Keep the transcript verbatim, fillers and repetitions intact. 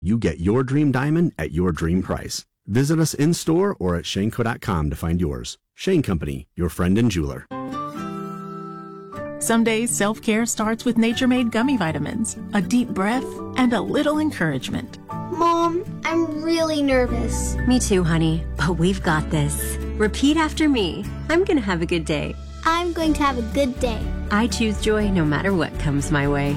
You get your dream diamond at your dream price. Visit us in-store or at Shaneco dot com to find yours. Shane Company, your friend and jeweler. Some days self-care starts with Nature-Made gummy vitamins, a deep breath, and a little encouragement. Mom, I'm really nervous. Me too, honey, but we've got this. Repeat after me. I'm gonna have a good day. I'm going to have a good day. I choose joy no matter what comes my way.